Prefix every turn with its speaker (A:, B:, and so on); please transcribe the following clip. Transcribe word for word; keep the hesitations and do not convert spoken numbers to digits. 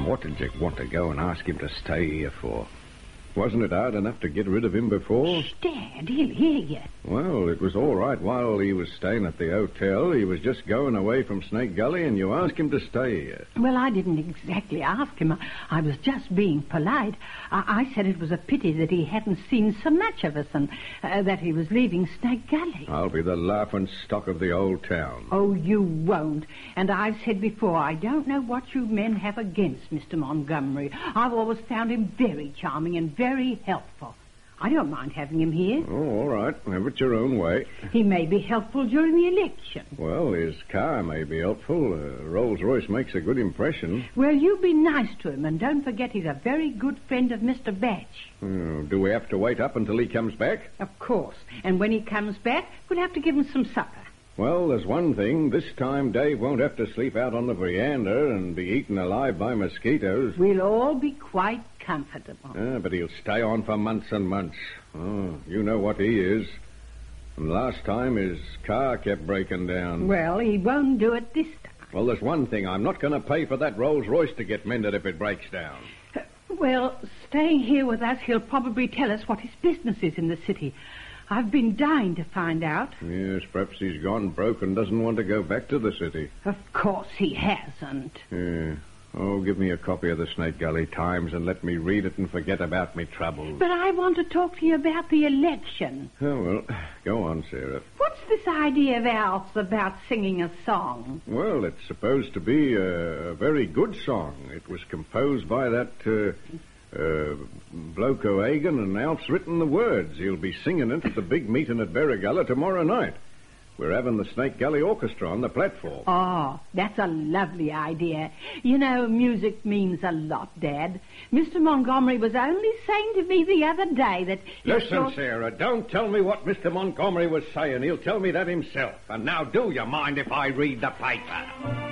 A: what did you want to go and ask him to stay here for? Wasn't it hard enough to get rid of him before?
B: Shh, Dad, he'll hear you.
A: Well, it was all right while he was staying at the hotel. He was just going away from Snake Gully, and you asked him to stay here.
B: Well, I didn't exactly ask him. I, I was just being polite. I, I said it was a pity that he hadn't seen so much of us and uh, that he was leaving Snake Gully.
A: I'll be the laughing stock of the old town.
B: Oh, you won't. And I've said before, I don't know what you men have against Mister Montgomery. I've always found him very charming and very helpful. I don't mind having him here.
A: Oh, all right. Have it your own way.
B: He may be helpful during the election.
A: Well, his car may be helpful. Uh, Rolls-Royce makes a good impression.
B: Well, you be nice to him, and don't forget he's a very good friend of Mister Batch.
A: Oh, do we have to wait up until he comes back?
B: Of course. And when he comes back, we'll have to give him some supper.
A: Well, there's one thing. This time Dave won't have to sleep out on the veranda and be eaten alive by mosquitoes.
B: We'll all be quite comfortable.
A: Ah, but he'll stay on for months and months. Oh, you know what he is. And last time his car kept breaking down.
B: Well, he won't do it this time.
A: Well, there's one thing. I'm not going to pay for that Rolls-Royce to get mended if it breaks down.
B: Uh, well, staying here with us, he'll probably tell us what his business is in the city. I've been dying to find out.
A: Yes, perhaps he's gone broke and doesn't want to go back to the city.
B: Of course he hasn't.
A: Yeah. Oh, give me a copy of the Snake Gully Times and let me read it and forget about me troubles.
B: But I want to talk to you about the election.
A: Oh, well, go on, Sarah.
B: What's this idea of Alf's about singing a song?
A: Well, it's supposed to be a, a very good song. It was composed by that... Uh, Uh, Bloke O'Hagan, and Alf's written the words. He'll be singing it at the big meeting at Berrigalla tomorrow night. We're having the Snake Gully Orchestra on the platform.
B: Oh, that's a lovely idea. You know, music means a lot, Dad. Mister Montgomery was only saying to me the other day that...
A: Listen,
B: thought...
A: Sarah, don't tell me what Mister Montgomery was saying. He'll tell me that himself. And now do you mind if I read the paper?